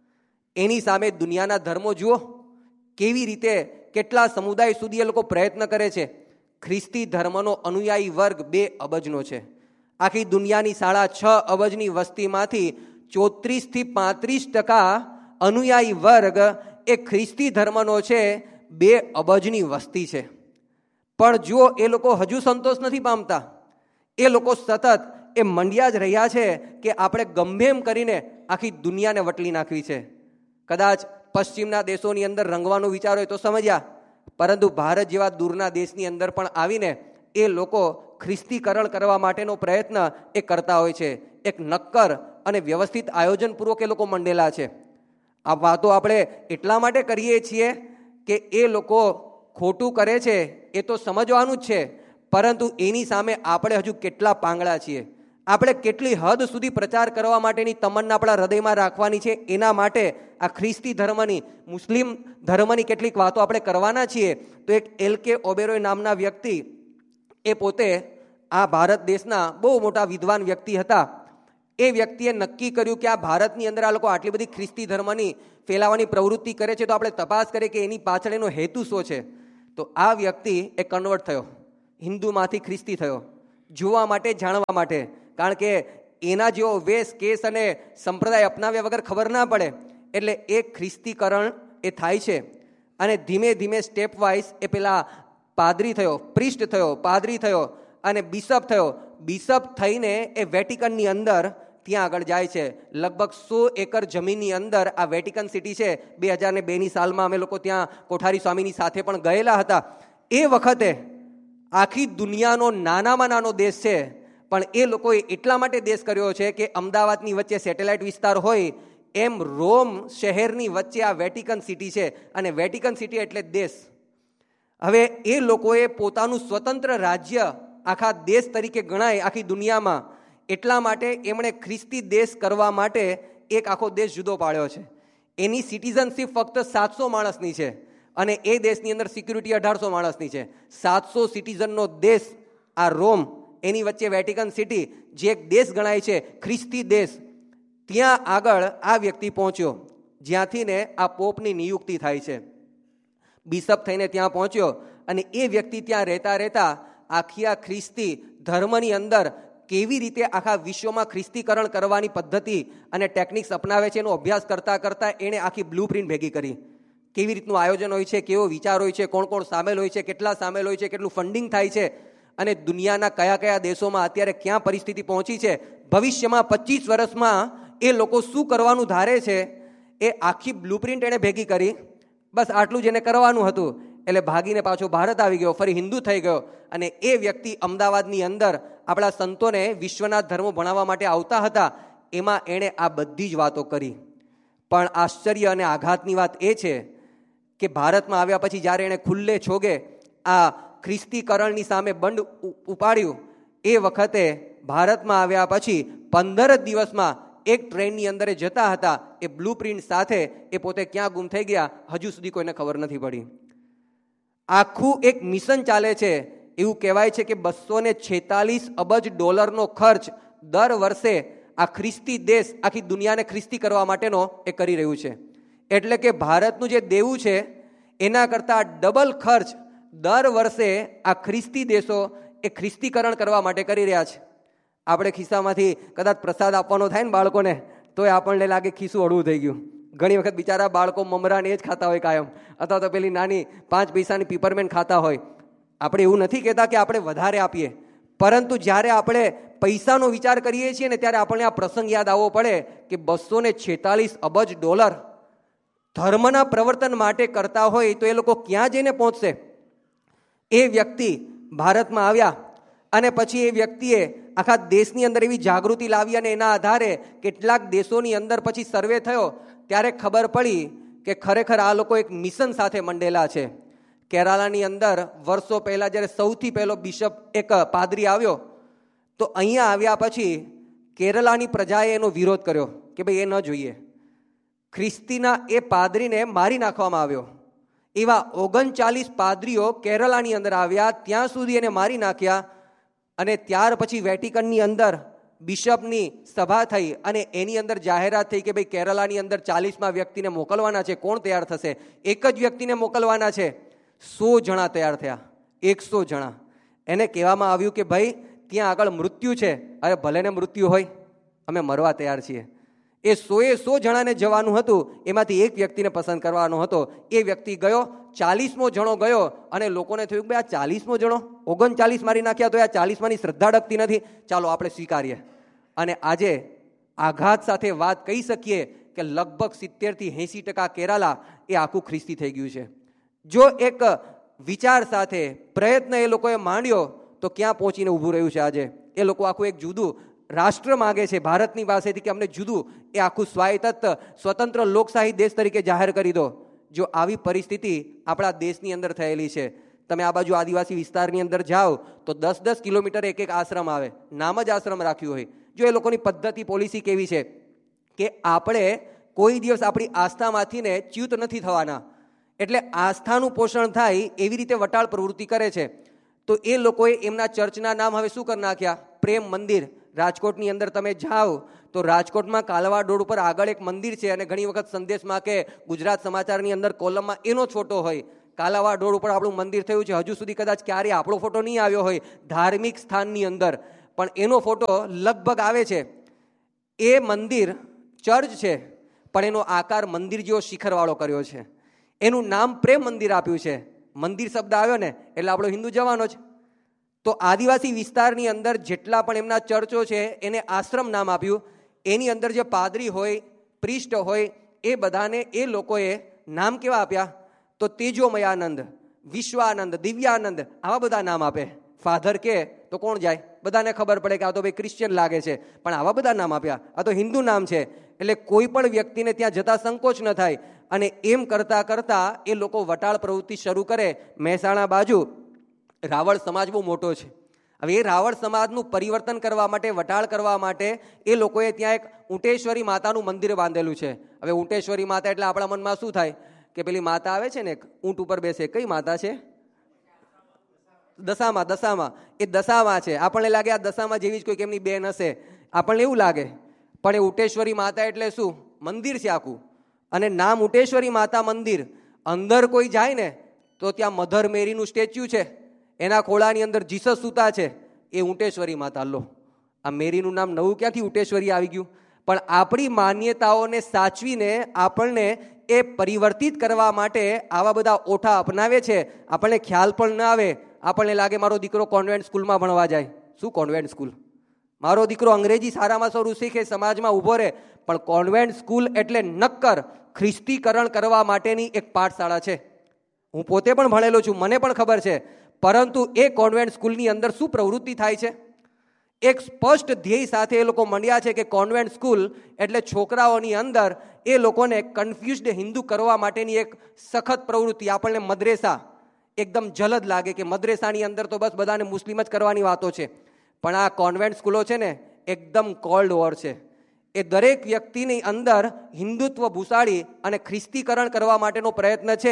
એની સામે દુનિયાના ધર્મો જુઓ કેવી રીતે, કેટલા સમુદાય સુધી એ લોકો પ્રયત્ન કરે છે. ખ્રિસ્તી ધર્મનો અનુયાયી વર્ગ બે અબજનો છે. આખી દુનિયાની સાડા છ અબજની વસ્તીમાંથી ચોત્રીસ થી પાંત્રીસ ટકા અનુયાયી વર્ગ એ ખ્રિસ્તી ધર્મનો છે. બે અબજની વસ્તી છે. પણ જો એ લોકો હજુ સંતોષ નથી પામતા. એ લોકો સતત એ મંડ્યા જ રહ્યા છે કે આપણે ગમે એમ કરીને આખી દુનિયાને વટલી નાખવી છે. કદાચ પશ્ચિમના દેશોની અંદર રંગવાનો વિચાર હોય તો સમજ્યા, પરંતુ ભારત જેવા દૂરના દેશની અંદર પણ આવીને એ લોકો ખ્રિસ્તીકરણ કરવા માટેનો પ્રયત્ન એ કરતા હોય છે. એક નક્કર અને વ્યવસ્થિત આયોજનપૂર્વક એ લોકો મંડેલા છે. આ વાતો આપણે એટલા માટે કરીએ છીએ કે એ લોકો ખોટું કરે છે એ તો સમજવાનું જ છે, પરંતુ એની સામે આપણે હજુ કેટલા પાંગળા છીએ. આપણે કેટલી હદ સુધી પ્રચાર કરવા માટેની તમન્ના આપણા હૃદયમાં રાખવાની છે. એના માટે આ ખ્રિસ્તી ધર્મની, મુસ્લિમ ધર્મની કેટલીક વાતો આપણે કરવાના છીએ. તો એક એલ કે ઓબેરોય નામના વ્યક્તિ, એ પોતે આ ભારત દેશના બહુ મોટા વિદ્વાન વ્યક્તિ હતા. એ વ્યક્તિએ નક્કી કર્યું કે આ ભારતની અંદર આ લોકો આટલી બધી ખ્રિસ્તી ધર્મની ફેલાવાની પ્રવૃત્તિ કરે છે, તો આપણે તપાસ કરીએ કે એની પાછળ એનો હેતુ શું છે. તો આ વ્યક્તિ એ કન્વર્ટ થયો, હિન્દુમાંથી ખ્રિસ્તી થયો, જોવા માટે, જાણવા માટે. કારણ કે એના જેવો વેશ, કેસ અને સંપ્રદાય અપનાવ્યા વગર ખબર ના પડે. એટલે એ ખ્રિસ્તીકરણ એ થાય છે. અને ધીમે ધીમે સ્ટેપ વાઇઝ એ પેલા પાદરી થયો, પ્રિસ્ટ થયો, પાદરી થયો અને બિશપ થયો. બિશપ થઈને એ વેટિકનની અંદર ત્યાં આગળ જાય છે. લગભગ સો એકર જમીનની અંદર આ વેટિકન સિટી છે. બે હજાર ને બેની સાલમાં અમે લોકો ત્યાં કોઠારી સ્વામીની સાથે પણ ગયેલા હતા. એ વખતે આખી દુનિયાનો નાનામાં નાનો દેશ છે, પણ એ લોકોએ એટલા માટે દેશ કર્યો છે કે અમદાવાદની વચ્ચે સેટેલાઇટ વિસ્તાર હોય એમ રોમ શહેરની વચ્ચે આ વેટિકન સિટી છે. અને વેટિકન સિટી એટલે દેશ. હવે એ લોકોએ પોતાનું સ્વતંત્ર રાજ્ય આખા દેશ તરીકે ગણાય આખી દુનિયામાં, એટલા માટે એમણે ખ્રિસ્તી દેશ કરવા માટે એક આખો દેશ જુદો પાડ્યો છે. એની સિટીઝનશીપ ફક્ત સાતસો માણસની છે અને એ દેશની અંદર સિક્યુરિટી અઢારસો માણસની છે. સાતસો સિટીઝનનો દેશ આ રોમ, એની વચ્ચે વેટિકન સિટી જે એક દેશ ગણાય છે, ખ્રિસ્તી દેશ. ત્યાં આગળ આ વ્યક્તિ પહોંચ્યો, જ્યાંથી ને આ પોપની નિયુક્તિ થાય છે. બિશપ થઈને ત્યાં પહોંચ્યો અને એ વ્યક્તિ ત્યાં રહેતા રહેતા આખી આ ખ્રિસ્તી ધર્મની અંદર કેવી રીતે આખા વિશ્વમાં ખ્રિસ્તીકરણ કરવાની પદ્ધતિ અને ટેકનિક્સ અપનાવે છે એનો અભ્યાસ કરતાં કરતાં એણે આખી બ્લુ પ્રિન્ટ ભેગી કરી. કેવી રીતનું આયોજન હોય છે, કેવો વિચાર હોય છે, કોણ કોણ સામેલ હોય છે, કેટલા સામેલ હોય છે, કેટલું ફંડિંગ થાય છે, અને દુનિયાના કયા કયા દેશોમાં અત્યારે ક્યાં પરિસ્થિતિ પહોંચી છે, ભવિષ્યમાં પચીસ વર્ષમાં એ લોકો શું કરવાનું ધારે છે, એ આખી બ્લુ પ્રિન્ટ એણે ભેગી કરી. બસ આટલું જ એને કરવાનું હતું. એટલે ભાગીને પાછો ભારત આવી ગયો, ફરી હિન્દુ થઈ ગયો. અને એ વ્યક્તિ અમદાવાદની અંદર આપણા સંતોને વિશ્વના ધર્મો ભણાવવા માટે આવતા હતા, એમાં એણે આ બધી જ વાતો કરી. પણ આશ્ચર્ય અને આઘાતની વાત એ છે કે ભારતમાં આવ્યા પછી જ્યારે એણે ખુલ્લે છોગે આ ખ્રિસ્તીકરણની સામે બંડ ઉપાડ્યું, એ વખતે ભારતમાં આવ્યા પછી પંદર જ દિવસમાં એક ટ્રેનની અંદર જતા હતા, એ બ્લુ પ્રિન્ટ સાથે એ પોતે ક્યાં ગુમ થઈ ગયા હજુ સુધી કોઈને ખબર નથી પડી. આખું એક મિશન ચાલે છે એવું કહેવાય છે કે બસો ને છેતાલીસ અબજ ડોલરનો ખર્ચ દર વર્ષે આ ખ્રિસ્તી દેશ આખી દુનિયાને ખ્રિસ્તી કરવા માટેનો એ કરી રહ્યું છે. એટલે કે ભારતનું જે દેવું છે એના કરતાં ડબલ ખર્ચ દર વર્ષે આ ખ્રિસ્તી દેશો એ ખ્રિસ્તીકરણ કરવા માટે કરી રહ્યા છે. આપણે ખિસ્સામાંથી કદાચ પ્રસાદ આપવાનો થાય ને બાળકોને તો એ આપણને લાગે ખિસ્સું હળવું થઈ ગયું. ઘણી વખત બિચારા બાળકો મમરાને એ જ ખાતા હોય કાયમ, અથવા તો પેલી નાની પાંચ પૈસાની પીપરમેન્ટ ખાતા હોય. આપણે એવું નથી કહેતા કે આપણે વધારે આપીએ, પરંતુ જ્યારે આપણે પૈસાનો વિચાર કરીએ છીએ ને ત્યારે આપણને આ પ્રસંગ યાદ આવવો પડે કે બસો ને છેતાલીસ અબજ ડોલર ધર્મના પ્રવર્તન માટે કરતા હોય તો એ લોકો ક્યાં જઈને પહોંચશે. એ વ્યક્તિ ભારતમાં આવ્યા અને પછી એ વ્યક્તિએ આખા દેશની અંદર એવી જાગૃતિ લાવી અને એના આધારે કેટલાક દેશોની અંદર પછી સર્વે થયો ત્યારે ખબર પડી કે ખરેખર આ લોકો એક મિશન સાથે મંડેલા છે. કેરાલાની અંદર વર્ષો પહેલા જ્યારે સૌથી પહેલો બિશપ એક પાદરી આવ્યો તો અહીંયા આવ્યા પછી કેરલાની પ્રજાએ એનો વિરોધ કર્યો કે ભાઈ એ ન જોઈએ. ખ્રિસ્તીના એ પાદરીને મારી નાખવામાં આવ્યો. એવા ઓગણચાલીસ પાદરીઓ કેરલાની અંદર આવ્યા, ત્યાં સુધી એને મારી નાખ્યા. અને ત્યાર પછી વેટિકનની અંદર બિશપની સભા થઈ અને એની અંદર જાહેરાત થઈ કે ભાઈ કેરલાની અંદર ચાલીસમાં વ્યક્તિને મોકલવાના છે. કોણ તૈયાર થશે? એક જ વ્યક્તિને મોકલવાના છે. સો જણા તૈયાર થયા, એકસો જણા. એને કહેવામાં આવ્યું કે ભાઈ ત્યાં આગળ મૃત્યુ છે. અરે ભલે ને મૃત્યુ હોય, અમે મરવા તૈયાર છીએ. એ સોએ સો જણાને જવાનું હતું, એમાંથી એક વ્યક્તિને પસંદ કરવાનો હતો. એ વ્યક્તિ ગયો, ચાલીસમો જણો ગયો અને લોકોને થયું કે ભાઈ આ ચાલીસમો જણો ઓગણચાલીસ મારી નાખ્યા તો આ ચાલીસમાંની શ્રદ્ધા ડકતી નથી, ચાલો આપણે સ્વીકારીએ. અને આજે આઘાત સાથે વાત કહી શકીએ કે લગભગ સિત્તેરથી એંસી ટકા કેરાલા એ આખું ખ્રિસ્તી થઈ ગયું છે. જો એક વિચાર સાથે પ્રયત્ન એ લોકોએ માંડ્યો તો ક્યાં પહોંચીને ઊભું રહ્યું છે. આજે એ લોકો આખું એક જુદું રાષ્ટ્ર માગે છે ભારતની પાસેથી કે અમને જુદું એ આખું સ્વાયત્ત સ્વતંત્ર લોકશાહી દેશ તરીકે જાહેર કરી દો. જો આવી પરિસ્થિતિ આપણા દેશની અંદર થયેલી છે. તમે આ બાજુ આદિવાસી વિસ્તારની અંદર જાઓ તો દસ દસ કિલોમીટર એક એક આશ્રમ આવે, નામ જ આશ્રમ રાખ્યું હોય. જો એ લોકોની પદ્ધતિ પોલિસી કેવી છે કે આપણે કોઈ દિવસ આપણી આસ્થામાંથી ને ચ્યુત નથી થવાના. એટલે આસ્થાનું પોષણ થાય એવી રીતે વટાળ પ્રવૃત્તિ કરે છે. તો એ લોકોએ એમના ચર્ચના નામ હવે શું કરી નાખ્યા? પ્રેમ મંદિર. રાજકોટની અંદર તમે જાઓ તો રાજકોટમાં કાલવા રોડ ઉપર આગળ એક મંદિર છે અને ઘણી વખત સંદેશમાં કે ગુજરાત સમાચારની અંદર કોલમમાં એનો જ ફોટો હોય. કાલાવા રોડ ઉપર આપણું મંદિર થયું છે. હજુ સુધી કદાચ ક્યારે આપણો ફોટો નહીં આવ્યો હોય ધાર્મિક સ્થાનની અંદર, પણ એનો ફોટો લગભગ આવે છે. એ મંદિર ચર્ચ છે પણ એનો આકાર મંદિર જેવો શિખરવાળો કર્યો છે. એનું નામ પ્રેમ મંદિર આપ્યું છે. મંદિર શબ્દ આવ્યો ને એટલે આપણો હિન્દુ જવાનો છે. તો આદિવાસી વિસ્તારની અંદર જેટલા પણ એમના ચર્ચો છે એને આશ્રમ નામ આપ્યું. એની અંદર જે પાદરી હોય, પ્રિસ્ટ હોય, એ બધાને એ લોકોએ નામ કેવા આપ્યા? તો તેજોમયાનંદ, વિશ્વાનંદ, દિવ્યાનંદ, આવા બધા નામ આપે. ફાધર કે તો કોણ જાય? બધાને ખબર પડે કે આ તો ભાઈ ક્રિશ્ચિયન લાગે છે, પણ આવા બધા નામ આપ્યા. આ તો હિન્દુ નામ છે. એટલે કોઈ પણ વ્યક્તિને ત્યાં જતા સંકોચ ન થાય. અને એમ કરતા કરતા એ લોકો વટાળ પ્રવૃત્તિ શરૂ કરે. મહેસાણા બાજુ રાવળ સમાજ બહુ મોટો છે. હવે એ રાવળ સમાજનું પરિવર્તન કરવા માટે, વટાળ કરવા માટે એ લોકોએ ત્યાં એક ઊંટેશ્વરી માતાનું મંદિર બાંધેલું છે. હવે ઊંટેશ્વરી માતા એટલે આપણા મનમાં શું થાય કે પેલી માતા આવે છે ને ઊંટ ઉપર બેસે, કઈ માતા છે? દશામાં. દશામાં એ દશામાં છે. આપણને લાગે આ દશામાં જેવી જ કોઈ એમની બેન હશે, આપણને એવું લાગે. પણ એ ઊંટેશ્વરી માતા એટલે શું? મંદિર છે આખું. અને નામ ઊંટેશ્વરી માતા મંદિર. અંદર કોઈ જાય ને તો ત્યાં મધર મેરીનું સ્ટેચ્યુ છે, એના ખોળાની અંદર જીસસ સૂતા છે. એ ઊંટેશ્વરી માતા. લો, આ મેરીનું નામ નવું ક્યાંથી ઊંટેશ્વરી આવી ગયું? પણ આપણી માન્યતાઓને સાચવીને આપણને એ પરિવર્તિત કરવા માટે આવા બધા ઓઠા અપનાવે છે. આપણને ખ્યાલ પણ ન આવે. આપણને લાગે મારો દીકરો કોન્વેન્ટ સ્કૂલમાં ભણવા જાય. શું કોન્વેન્ટ સ્કૂલ? મારો દીકરો અંગ્રેજી સારામાં સારું શીખે, સમાજમાં ઊભો રહે. પણ કોન્વેન્ટ સ્કૂલ એટલે નક્કર ખ્રિસ્તીકરણ કરવા માટેની એક પાઠશાળા છે. હું પોતે પણ ભણેલો છું, મને પણ ખબર છે. પરંતુ એ કોન્વેન્ટ સ્કૂલની અંદર શું પ્રવૃત્તિ થાય છે? એક સ્પષ્ટ ધ્યેય સાથે એ લોકો મંડ્યા છે કે કોન્વેન્ટ સ્કૂલ એટલે છોકરાઓની અંદર એ લોકોને કન્ફ્યુઝડ હિન્દુ કરવા માટેની એક સખત પ્રવૃત્તિ. આપણને મદ્રેસા એકદમ જલદ લાગે કે મદ્રેસાની અંદર તો બસ બધાને મુસ્લિમ જ કરવાની વાતો છે. પણ આ કોન્વેન્ટ સ્કૂલો છે ને એકદમ કોલ્ડ વોર છે. એ દરેક વ્યક્તિની અંદર હિન્દુત્વ ભૂસાડી અને ખ્રિસ્તીકરણ કરવા માટેનો પ્રયત્ન છે.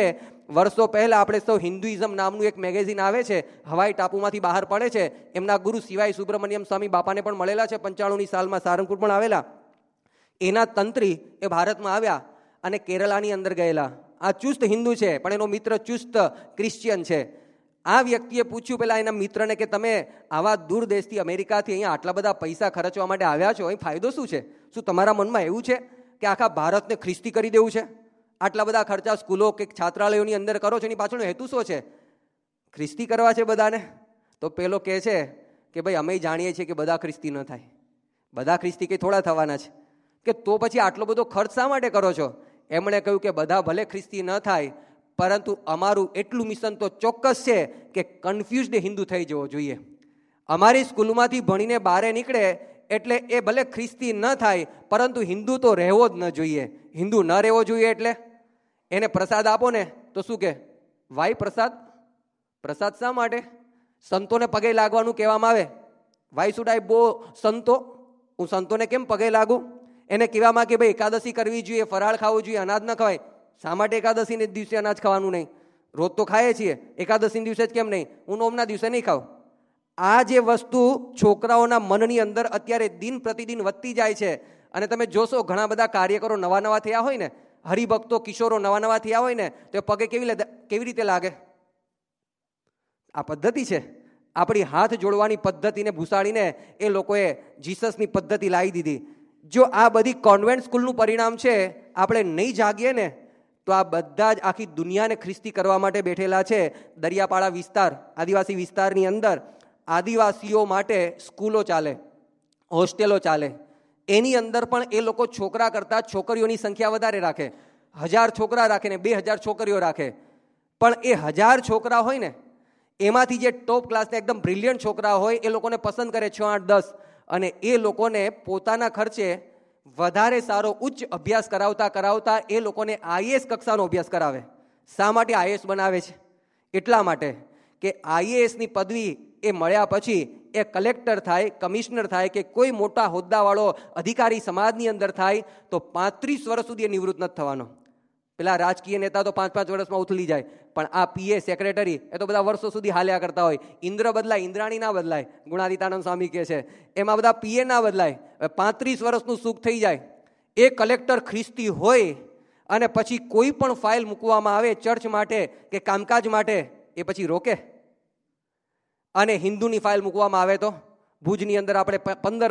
વર્ષો પહેલા આપણે સૌ હિન્દુઇઝમ નામનું એક મેગેઝિન આવે છે, હવાઈ ટાપુમાંથી બહાર પડે છે. એમના ગુરુ સિવાય સુબ્રમણ્યમ સ્વામી બાપાને પણ મળેલા છે, પંચાણુંની સાલમાં સારંગપુર પણ આવેલા. એના તંત્રી એ ભારતમાં આવ્યા અને કેરલાની અંદર ગયેલા. આ ચુસ્ત હિન્દુ છે, પણ એનો મિત્ર ચુસ્ત ક્રિશ્ચિયન છે. આ વ્યક્તિએ પૂછ્યું પેલા એના મિત્રને કે તમે આવા દૂર દેશથી અમેરિકાથી અહીંયા આટલા બધા પૈસા ખર્ચવા માટે આવ્યા છો, અહીં ફાયદો શું છે? શું તમારા મનમાં એવું છે કે આખા ભારતને ખ્રિસ્તી કરી દેવું છે? આટલા બધા ખર્ચા સ્કૂલો કે છાત્રાલયોની અંદર કરો છો, એની પાછળનો હેતુ શું છે? ખ્રિસ્તી કરવા છે બધાને? તો પેલો કહે છે કે ભાઈ અમે જાણીએ છીએ કે બધા ખ્રિસ્તી ન થાય, બધા ખ્રિસ્તી કંઈ થોડા થવાના છે. કે તો પછી આટલો બધો ખર્ચ શા માટે કરો છો? એમણે કહ્યું કે બધા ભલે ખ્રિસ્તી ન થાય, પરંતુ અમારું એટલું મિશન તો ચોક્કસ છે કે કન્ફ્યુઝડ હિન્દુ થઈ જવો જોઈએ. અમારી સ્કૂલમાંથી ભણીને બહાર નીકળે એટલે એ ભલે ખ્રિસ્તી ન થાય, પરંતુ હિન્દુ તો રહેવો જ ન જોઈએ. હિન્દુ ન રહેવો જોઈએ એટલે એને પ્રસાદ આપો ને તો શું કે વાય પ્રસાદ? પ્રસાદ શા માટે? સંતોને પગે લાગવાનું કહેવામાં આવે. વાય શુડ આઈ બો સંતો? હું સંતોને કેમ પગે લાગુ? એને કહેવામાં કે ભાઈ એકાદશી કરવી જોઈએ, ફરાળ ખાવું જોઈએ, અનાજ ન ખવાય. શા માટે એકાદશીને દિવસે અનાજ ખાવાનું નહીં? રોજ તો ખાઈએ છીએ, એકાદશીના દિવસે જ કેમ નહીં? હું નોમના દિવસે નહીં ખાઉં. આ જે વસ્તુ છોકરાઓના મનની અંદર અત્યારે દિન પ્રતિદિન વધતી જાય છે. અને તમે જોશો ઘણા બધા કાર્યકરો નવા નવા થયા હોય ને, હરિભક્તો કિશોરો નવા નવા થયા હોય ને, તો પગે કેવી કેવી રીતે લાગે? આ પદ્ધતિ છે. આપણી હાથ જોડવાની પદ્ધતિને ભૂસાડીને એ લોકોએ જીસસની પદ્ધતિ લાવી દીધી. જો આ બધી કોન્વેન્ટ સ્કૂલનું પરિણામ છે, આપણે નહીં જાગીએ ને તો આ બધા જ આખી દુનિયાને ખ્રિસ્તી કરવા માટે બેઠેલા છે. દરિયાપાડા વિસ્તાર, આદિવાસી વિસ્તારની અંદર આદિવાસીઓ માટે સ્કૂલો ચાલે, હોસ્ટેલો ચાલે. એની અંદર પણ એ લોકો છોકરા કરતાં છોકરીઓની સંખ્યા વધારે રાખે. હજાર છોકરા રાખે ને બે હજાર છોકરીઓ રાખે. પણ એ હજાર છોકરા હોય ને, એમાંથી જે ટોપ ક્લાસના એકદમ બ્રિલિયન્ટ છોકરા હોય એ લોકોને પસંદ કરે છ આઠ દસ, અને એ લોકોને પોતાના ખર્ચે વધારે સારો ઉચ્ચ અભ્યાસ કરાવતા કરાવતા એ લોકોને આઈએએસ કક્ષાનો અભ્યાસ કરાવે. શા માટે આઈએએસ બનાવે છે? એટલા માટે કે આઈએએસની પદવી એ મળ્યા પછી એ કલેક્ટર થાય, કમિશનર થાય કે કોઈ મોટા હોદ્દાવાળો અધિકારી સમાજની અંદર થાય તો પાંત્રીસ વર્ષ સુધી એ નિવૃત્ત નથી થવાનો. પેલા રાજકીય નેતા તો પાંચ પાંચ વર્ષમાં ઉથલી જાય, પણ આ પીએ સેક્રેટરી એ તો બધા વર્ષો સુધી હાલ્યા કરતા હોય. ઇન્દ્ર બદલાય, ઇન્દ્રાણી ના બદલાય, ગુણાદિતાનંદ સ્વામી કહે છે. એમાં બધા પીએ ના બદલાય. પાંત્રીસ વર્ષનું સુખ થઈ જાય. એ કલેક્ટર ખ્રિસ્તી હોય અને પછી કોઈ પણ ફાઇલ મૂકવામાં આવે ચર્ચ માટે કે કામકાજ માટે, એ પછી રોકે? અને હિન્દુની ફાઇલ મૂકવામાં આવે તો ભુજની અંદર આપણે પંદર